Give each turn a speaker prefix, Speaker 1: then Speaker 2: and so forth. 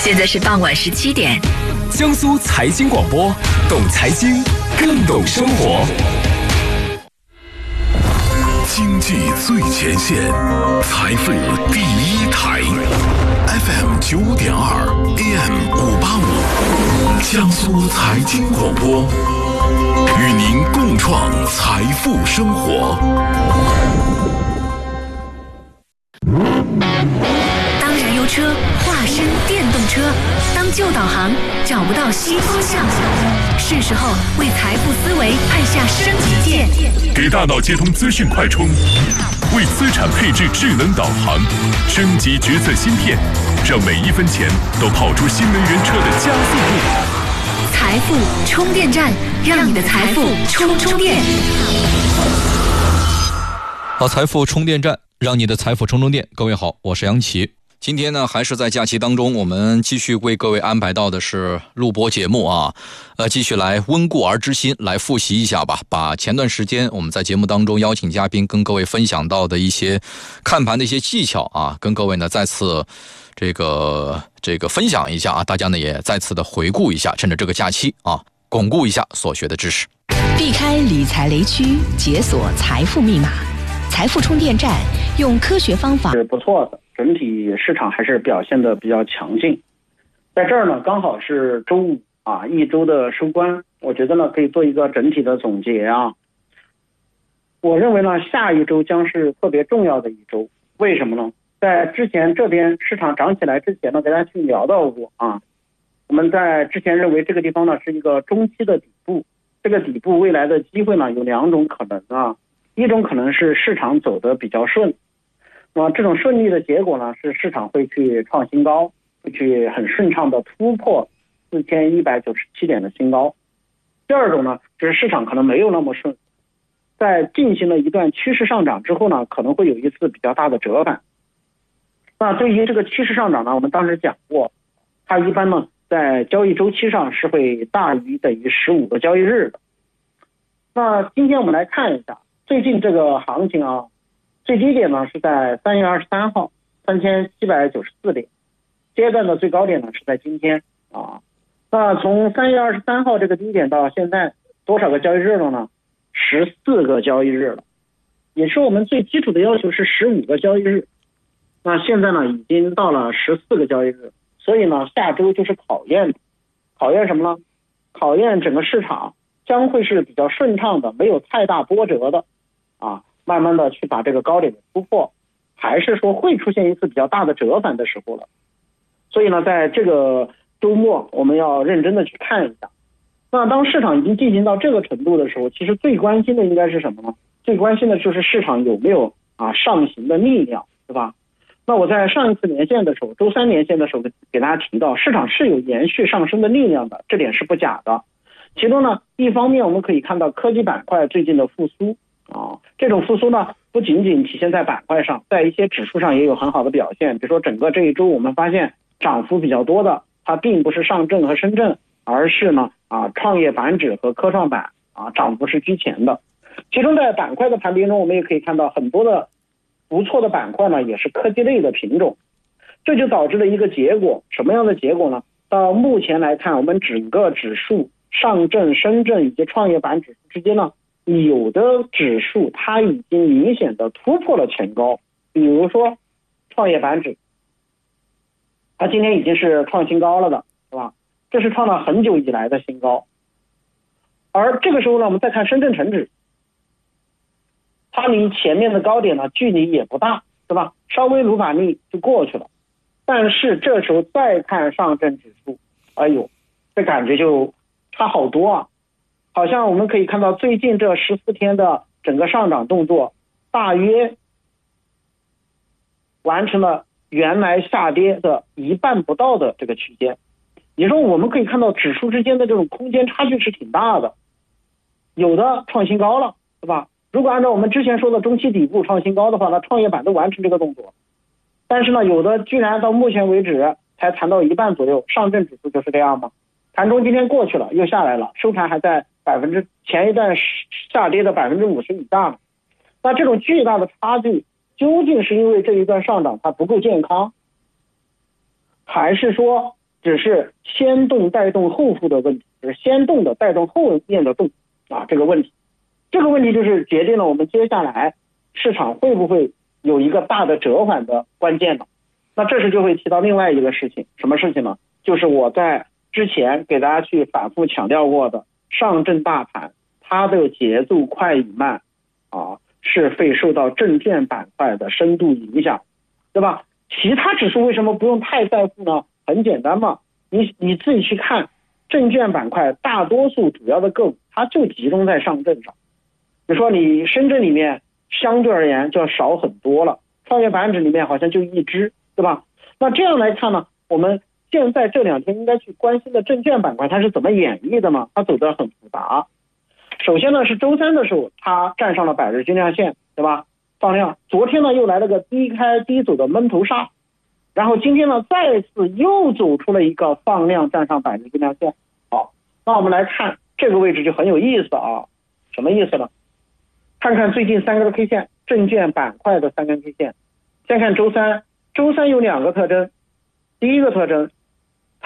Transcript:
Speaker 1: 现在是傍晚17点，
Speaker 2: 江苏财经广播，懂财经，更懂生活。
Speaker 3: 经济最前线，财富第一台 ，FM 9.2 AM 585，江苏财经广播，与您共创财富生活。
Speaker 1: 当燃油车化身电动车，当旧导航找不到新方向，是时候为财富思维按下升级键，
Speaker 3: 给大脑接通资讯快充，为资产配置智能导航，升级决策芯片，让每一分钱都跑出新能源车的加速度。
Speaker 1: 财富充电站，让你的财富充电。
Speaker 4: 好，财富充电站，让你的财富充电。各位好，我是杨奇。今天呢，还是在假期当中，我们继续为各位安排到的是录播节目啊，继续来温故而知新，来复习一下吧。把前段时间我们在节目当中邀请嘉宾跟各位分享到的一些看盘的一些技巧啊，跟各位呢再次这个分享一下啊，大家呢也再次的回顾一下，趁着这个假期啊，巩固一下所学的知识，
Speaker 5: 避开理财雷区，解锁财富密码。财富充电站用科学方法
Speaker 6: 是不错的，整体市场还是表现的比较强劲。在这儿呢，刚好是周五啊，一周的收官，我觉得呢可以做一个整体的总结啊。我认为呢，下一周将是特别重要的一周。为什么呢？在之前这边市场涨起来之前呢，跟大家去聊到过啊。我们在之前认为这个地方呢是一个中期的底部，这个底部未来的机会呢有两种可能啊。一种可能是市场走得比较顺，那么这种顺利的结果呢，是市场会去创新高，会去很顺畅的突破4197点的新高。第二种呢，就是市场可能没有那么顺，在进行了一段趋势上涨之后呢，可能会有一次比较大的折返。那对于这个趋势上涨呢，我们当时讲过，它一般呢在交易周期上是会大于等于15个交易日的。那今天我们来看一下最近这个行情啊，最低点呢是在3月23号3794点，阶段的最高点呢是在今天啊。那从3月23号这个低点到现在多少个交易日了呢？14个交易日了，也是我们最基础的要求是15个交易日。那现在呢已经到了14个交易日，所以呢下周就是考验什么呢？考验整个市场将会是比较顺畅的，没有太大波折的啊，慢慢的去把这个高点突破，还是说会出现一次比较大的折返的时候了。所以呢，在这个周末我们要认真的去看一下。那当市场已经进行到这个程度的时候，其实最关心的应该是什么呢？最关心的就是市场有没有上行的力量，对吧？那我在上一次连线的时候，周三连线的时候给大家提到，市场是有延续上升的力量的，这点是不假的。其中呢，一方面我们可以看到科技板块最近的复苏啊，这种复苏呢不仅仅体现在板块上，在一些指数上也有很好的表现。比如说整个这一周我们发现涨幅比较多的，它并不是上证和深圳，而是呢创业板指和科创板涨幅是居前的。其中在板块的盘边中，我们也可以看到很多的不错的板块呢，也是科技类的品种。这就导致了一个结果，什么样的结果呢？到目前来看，我们整个指数上证、深圳以及创业板指数之间呢，有的指数它已经明显的突破了前高，比如说创业板指，它今天已经是创新高了的，是吧？这是创了很久以来的新高。而这个时候呢，我们再看深圳成指，它离前面的高点呢距离也不大，是吧？稍微努把力就过去了。但是这时候再看上证指数，哎呦，这感觉就差好多啊！好像我们可以看到最近这14天的整个上涨动作，大约完成了原来下跌的一半不到的这个区间。也就是说，我们可以看到指数之间的这种空间差距是挺大的，有的创新高了，是吧？如果按照我们之前说的中期底部创新高的话，那创业板都完成这个动作。但是呢，有的居然到目前为止才谈到一半左右，上证指数就是这样吗？盘中今天过去了，又下来了，收盘还在前一段下跌的50%以下。那这种巨大的差距，究竟是因为这一段上涨它不够健康，还是说只是先动带动后复的问题，就是先动的带动后面的动啊，这个问题就是决定了我们接下来市场会不会有一个大的折返的关键了。那这时就会提到另外一个事情，什么事情呢？就是我在之前给大家去反复强调过的，上证大盘它的节奏快与慢啊，是会受到证券板块的深度影响，对吧？其他指数为什么不用太在乎呢？很简单嘛，你自己去看证券板块大多数主要的个股它就集中在上证上。比如说你深圳里面相对而言就要少很多了，创业板指里面好像就一只，对吧？那这样来看呢，我们现在这2天应该去关心的证券板块它是怎么演绎的呢？它走得很复杂。首先呢是周三的时候它站上了100日均量线，对吧？放量。昨天呢又来了个低开低走的闷头杀，然后今天呢再次又走出了一个放量站上100日均量线。好，那我们来看这个位置就很有意思啊。什么意思呢？看看最近3根 K 线，证券板块的3根 K 线。先看周三有2个特征。第一个特征，